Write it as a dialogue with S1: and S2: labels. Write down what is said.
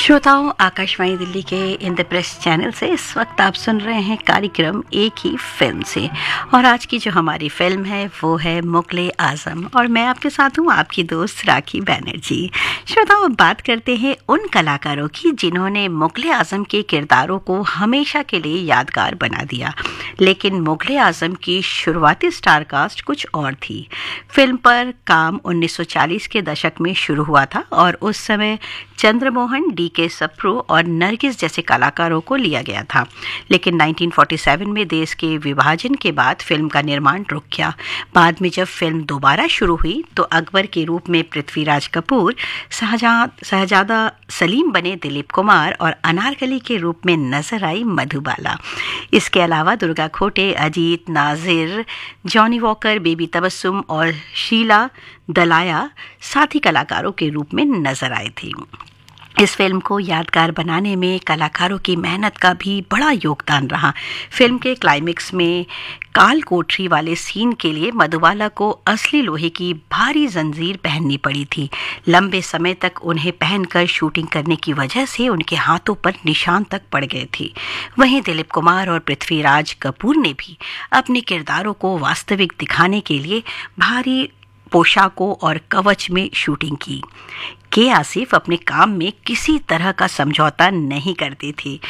S1: श्रोताओं, आकाशवाणी दिल्ली के इंद्रप्रस्थ चैनल से इस वक्त आप सुन रहे हैं कार्यक्रम एक ही फिल्म से। और आज की जो हमारी फिल्म है वो है मुगले आजम, और मैं आपके साथ हूँ आपकी दोस्त राखी बैनर्जी। श्रोताओं, बात करते हैं उन कलाकारों की जिन्होंने मुगले आजम के किरदारों को हमेशा के लिए यादगार बना दिया। लेकिन मुगले आजम की शुरुआती स्टार कास्ट कुछ और थी। फिल्म पर काम 1940 के दशक में शुरू हुआ था और उस समय चंद्रमोहन, डी.के. सप्रू और नरगिस जैसे कलाकारों को लिया गया था। लेकिन 1947 में देश के विभाजन के बाद फिल्म का निर्माण रुक गया। बाद में जब फिल्म दोबारा शुरू हुई तो अकबर के रूप में पृथ्वीराज कपूर, शहजादा सलीम बने दिलीप कुमार और अनारकली के रूप में नजर आई मधुबाला। इसके अलावा दुर्गा खोटे, Ajit, नाजिर, Johnny walker, baby Tabassum और शीला दलाया साथी कलाकारों के रूप में नजर आए थे। इस फिल्म को यादगार बनाने में कलाकारों की मेहनत का भी बड़ा योगदान रहा। फिल्म के क्लाइमेक्स में काल कोठरी वाले सीन के लिए मधुबाला को असली लोहे की भारी जंजीर पहननी पड़ी थी। लंबे समय तक उन्हें पहनकर शूटिंग करने की वजह से उनके हाथों पर निशान तक पड़ गए थे। वहीं दिलीप कुमार और पृथ्वीराज कपूर ने भी अपने किरदारों को वास्तविक दिखाने के लिए भारी पोशाकों और कवच में शूटिंग की। के आसिफ अपने काम में किसी तरह का समझौता नहीं करते थे।